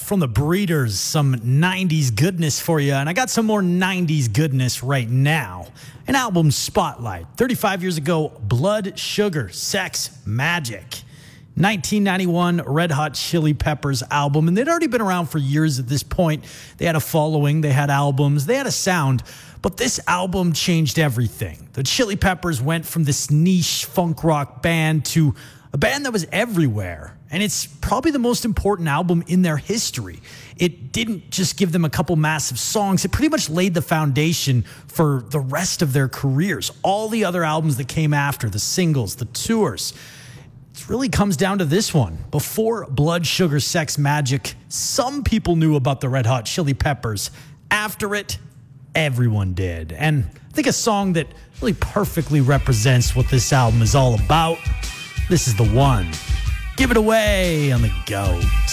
from the Breeders, some 90s goodness for you. And I got some more 90s goodness right now. An album spotlight. 35 years ago, Blood Sugar Sex Magik. 1991 Red Hot Chili Peppers album. And they'd already been around for years at this point. They had a following, they had albums, they had a sound. But this album changed everything. The Chili Peppers went from this niche funk rock band to a band that was everywhere. And it's probably the most important album in their history. It didn't just give them a couple massive songs. It pretty much laid the foundation for the rest of their careers. All the other albums that came after, the singles, the tours. It really comes down to this one. Before Blood Sugar Sex Magik, some people knew about the Red Hot Chili Peppers. After it, everyone did. And I think a song that really perfectly represents what this album is all about. This is the one. Give it away on the go.